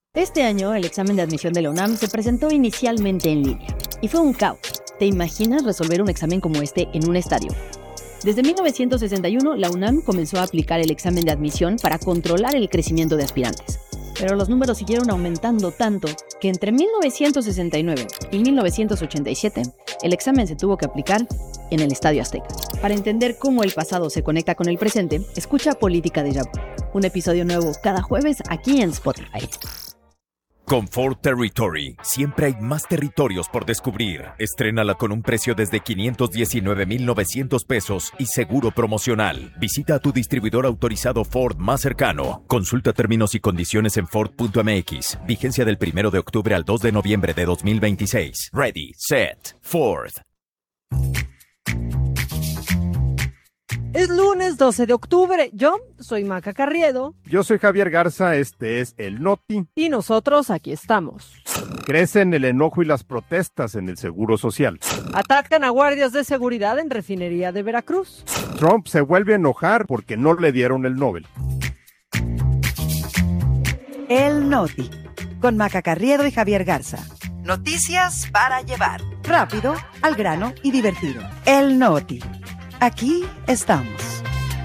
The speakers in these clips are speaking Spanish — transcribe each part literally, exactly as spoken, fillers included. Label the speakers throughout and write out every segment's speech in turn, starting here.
Speaker 1: Este año, el examen de admisión de la UNAM se presentó inicialmente en línea. Y fue un caos. ¿Te imaginas resolver un examen como este en un estadio? Desde mil novecientos sesenta y uno, la UNAM comenzó a aplicar el examen de admisión para controlar el crecimiento de aspirantes. Pero los números siguieron aumentando tanto que entre mil novecientos sesenta y nueve y mil novecientos ochenta y siete, el examen se tuvo que aplicar en el Estadio Azteca. Para entender cómo el pasado se conecta con el presente, escucha Política Déjà Vu, un episodio nuevo cada jueves aquí en Spotify.
Speaker 2: Con Ford Territory, siempre hay más territorios por descubrir. Estrénala con un precio desde quinientos diecinueve mil novecientos pesos y seguro promocional. Visita a tu distribuidor autorizado Ford más cercano. Consulta términos y condiciones en Ford punto M X. Vigencia del primero de octubre al dos de noviembre de dos mil veintiséis. Ready, set, Ford.
Speaker 3: Es lunes doce de octubre. Yo soy Maca Carriedo.
Speaker 4: Yo soy Javier Garza, este es El Noti.
Speaker 3: Y nosotros aquí estamos.
Speaker 4: Crecen el enojo y las protestas en el Seguro Social.
Speaker 3: Atacan a guardias de seguridad en refinería de Veracruz.
Speaker 4: Trump se vuelve a enojar porque no le dieron el Nobel.
Speaker 5: El Noti, con Maca Carriedo y Javier Garza. Noticias para llevar. Rápido, al grano y divertido. El Noti. Aquí estamos.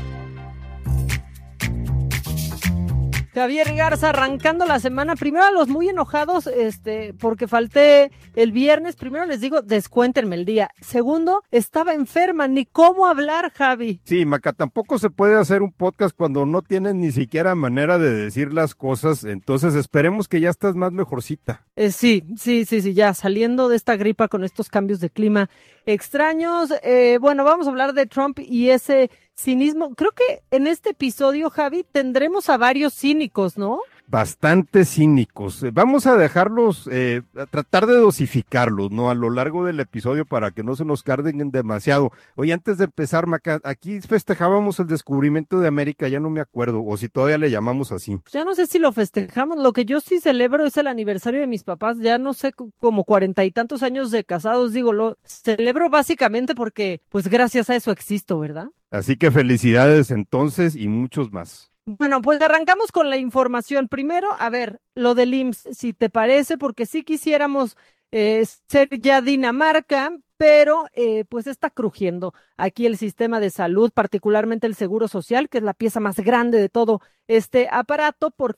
Speaker 3: Javier Garza, arrancando la semana, primero a los muy enojados, este, porque falté el viernes, primero les digo, descuéntenme el día. Segundo, estaba enferma, ni cómo hablar, Javi.
Speaker 4: Sí, Maca, tampoco se puede hacer un podcast cuando no tienes ni siquiera manera de decir las cosas, entonces esperemos que ya estás más mejorcita.
Speaker 3: Eh, sí, sí, sí, sí, ya saliendo de esta gripa con estos cambios de clima extraños. Eh, bueno, vamos a hablar de Trump y ese cinismo. Creo que en este episodio, Javi, tendremos a varios cínicos, ¿no?
Speaker 4: Bastante cínicos. Vamos a dejarlos, eh, a tratar de dosificarlos, ¿no? A lo largo del episodio para que no se nos carguen demasiado. Oye, antes de empezar, Maca, aquí festejábamos el descubrimiento de América, ya no me acuerdo, o si todavía le llamamos así.
Speaker 3: Ya no sé si lo festejamos, lo que yo sí celebro es el aniversario de mis papás, ya no sé, como cuarenta y tantos años de casados, digo, lo celebro básicamente porque, pues gracias a eso existo, ¿verdad?
Speaker 4: Así que felicidades entonces y muchos más.
Speaker 3: Bueno, pues arrancamos con la información. Primero, a ver, lo del I M S S, si te parece, porque sí quisiéramos eh, ser ya Dinamarca, pero eh, pues está crujiendo aquí el sistema de salud, particularmente el Seguro Social, que es la pieza más grande de todo este aparato, porque